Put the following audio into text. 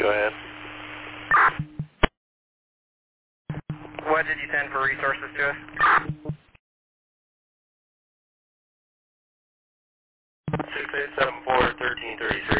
Go ahead. What did you send for resources to us? 6874-1333.